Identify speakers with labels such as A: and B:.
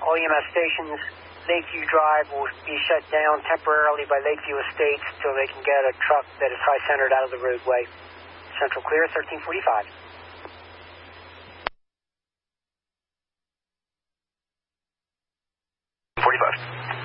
A: All EMS stations, Lakeview Drive will be shut down temporarily by Lakeview Estates until they can get a truck that is high-centered out of the roadway. Central clear, 1345.
B: 45.